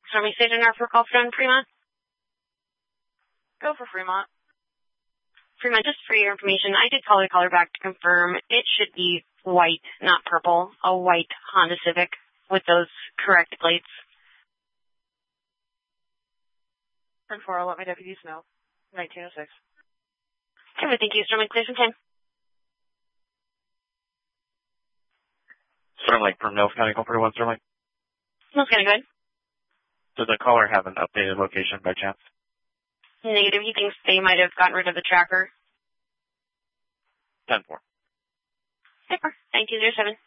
So we stayed in our for call from Fremont? Go for Fremont. Fremont, just for your information, I did call the caller back to confirm. It should be white, not purple. A white Honda Civic with those correct plates. 10-4, I'll let my deputies know. 1906. Okay, thank you. Sterling, clear some time. Sterling from Mills County, call 41 Sterling. That's kind of good. Does the caller have an updated location by chance? Negative. He thinks they might have gotten rid of the tracker. 10-4. Super. 9207.